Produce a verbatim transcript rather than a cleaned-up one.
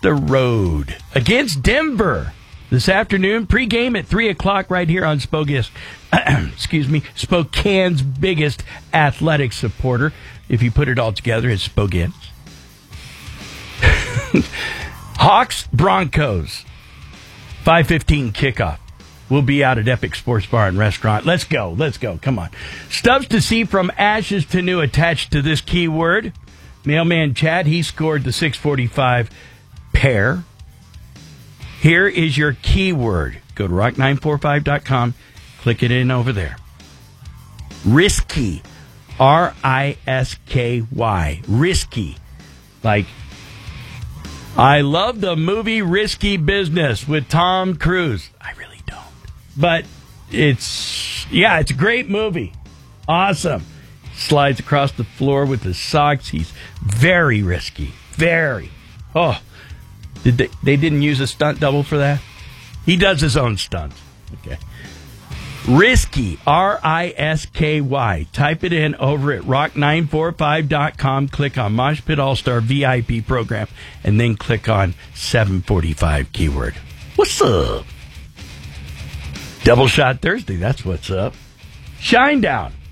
the road against Denver this afternoon. Pregame at three o'clock right here on Spokane's, excuse me, Spokane's biggest athletic supporter. If you put it all together, it's Spokane. Hawks, Broncos, five fifteen kickoff. We'll be out at Epic Sports Bar and Restaurant. Let's go. Let's go. Come on. Stubbs to see from ashes to new attached to this keyword. Mailman Chad, he scored the six forty-five pair. Here is your keyword. Go to rock nine forty-five dot com. Click it in over there. Risky. R I S K Y. Risky. Like, I love the movie Risky Business with Tom Cruise. I really don't. But it's, yeah, it's a great movie. Awesome. Slides across the floor with his socks. He's very risky. Very. Oh, did they, they didn't use a stunt double for that? He does his own stunts. Okay. Risky, R I S K Y. Type it in over at rock nine forty-five dot com. Click on Mosh Pit All-Star V I P program, and then click on seven forty-five keyword. What's up? Double Shot Thursday, that's what's up. Shinedown.